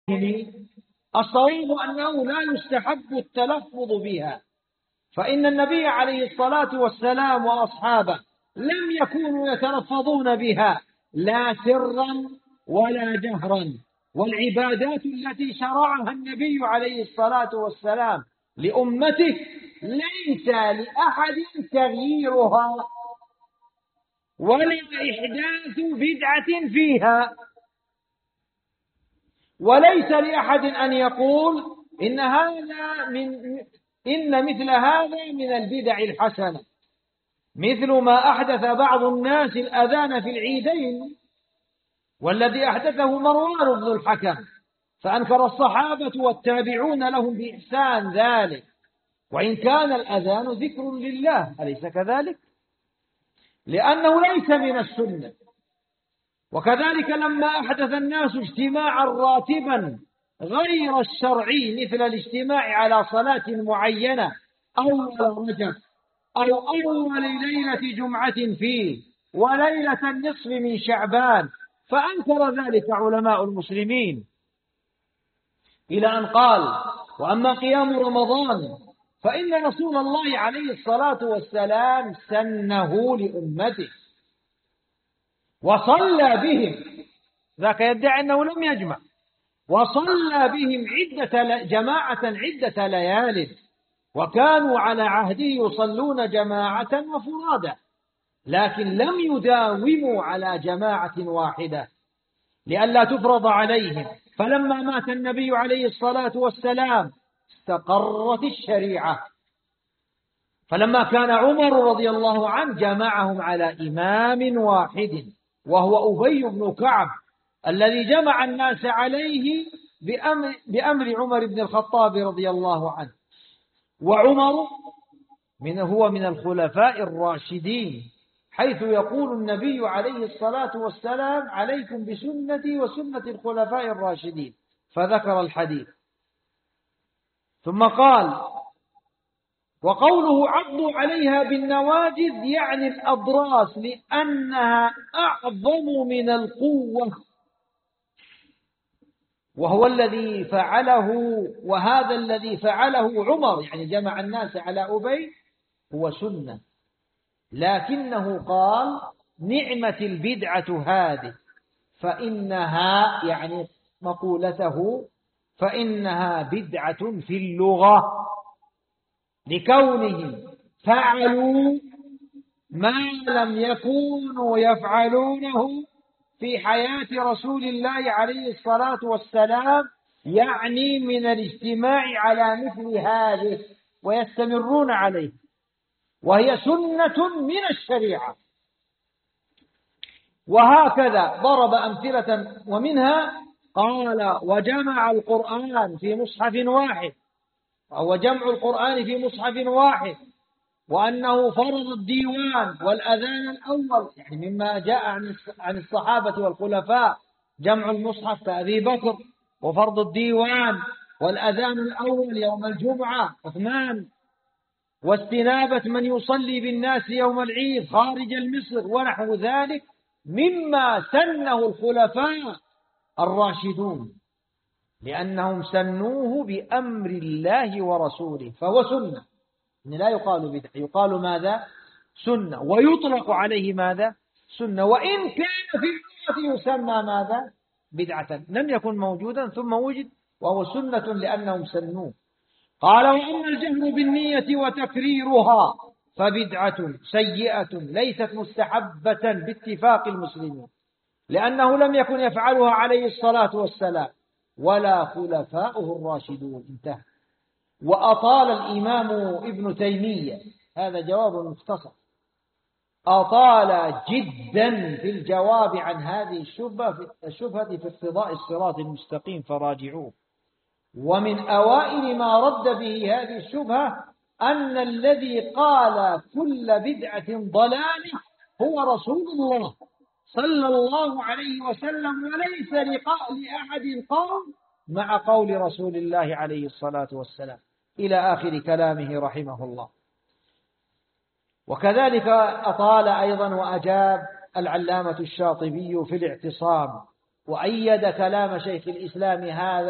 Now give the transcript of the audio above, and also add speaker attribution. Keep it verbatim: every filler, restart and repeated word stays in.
Speaker 1: الصواب أنه لا يستحب التلفظ بها، فإن النبي عليه الصلاة والسلام وأصحابه لم يكونوا يتلفظون بها لا سرا ولا جهرا، والعبادات التي شرعها النبي عليه الصلاة والسلام لأمته ليس لأحد تغييرها ولا إحداث بدعة فيها، وليس لأحد أن يقول إن هذا من إن مثل هذا من البدع الحسنة، مثل ما أحدث بعض الناس الأذان في العيدين، والذي أحدثه مروان بن الحكم، فأنكر الصحابة والتابعون لهم بإحسان ذلك، وإن كان الأذان ذكر لله، أليس كذلك؟ لأنه ليس من السنة. وكذلك لما أحدث الناس اجتماعا راتبا غير الشرعي مثل الاجتماع على صلاة معينة أول رجب أو أول ليلة جمعة فيه وليلة النصف من شعبان، فأنكر ذلك علماء المسلمين، إلى أن قال: وأما قيام رمضان فإن رسول الله عليه الصلاة والسلام سنه لأمته وصلى بهم، ذاك يدعي أنه لم يجمع، وصلى بهم عدة جماعة عدة ليال، وكانوا على عهده يصلون جماعة وفرادا، لكن لم يداوموا على جماعة واحدة لئلا تفرض عليهم. فلما مات النبي عليه الصلاة والسلام استقرت الشريعة، فلما كان عمر رضي الله عنه جمعهم على إمام واحد وهو أبي بن كعب الذي جمع الناس عليه بأمر, بأمر عمر بن الخطاب رضي الله عنه. وعمر من هو من الخلفاء الراشدين، حيث يقول النبي عليه الصلاة والسلام: عليكم بسنتي وسنة الخلفاء الراشدين، فذكر الحديث. ثم قال: وقوله عضوا عليها بالنواجذ يعني الأضراس، لأنها أعظم من القوة، وهو الذي فعله، وهذا الذي فعله عمر يعني جمع الناس على أبي هو سنة، لكنه قال: نعمة البدعة هذه، فإنها يعني مقولته فإنها بدعة في اللغة، لكونهم فعلوا ما لم يكونوا يفعلونه في حياة رسول الله عليه الصلاة والسلام، يعني من الاجتماع على مثل هذه، ويستمرون عليه، وهي سنة من الشريعة. وهكذا ضرب أمثلة، ومنها قال: وجمع القرآن في مصحف واحد، وهو جمع القرآن في مصحف واحد، وأنه فرض الديوان والأذان الأول، يعني مما جاء عن الصحابة والخلفاء جمع المصحف كأبي بكر، وفرض الديوان والأذان الأول يوم الجمعة عثمان، واستنابة من يصلي بالناس يوم العيد خارج المصر، ونحو ذلك مما سنه الخلفاء الراشدون، لأنهم سنوه بأمر الله ورسوله، فهو سنة، إن لا يقال بدعة، يقال ماذا؟ سنة، ويطلق عليه ماذا؟ سنة، وإن كان في اللغة يسمى ماذا؟ بدعة، لم يكن موجودا ثم وجد، وهو سنة لأنهم سنوه. قال: وأما الجهر بالنية وتكريرها فبدعة سيئة ليست مستحبة باتفاق المسلمين، لأنه لم يكن يفعلها عليه الصلاة والسلام ولا خلفاؤه الراشدون. انتهى. وأطال الإمام ابن تيمية، هذا جواب مختصر، أطال جدا في الجواب عن هذه الشبهة الشبهة في اقتضاء الصراط المستقيم، فراجعوه. ومن أوائل ما رد به هذه الشبهة أن الذي قال كل بدعة ضلالة هو رسول الله صلى الله عليه وسلم، وليس لقاء لأحد قول مع قول رسول الله عليه الصلاة والسلام، إلى آخر كلامه رحمه الله. وكذلك أطال أيضا وأجاب العلامة الشاطبي في الاعتصام، وأيد كلام شيخ الإسلام هذا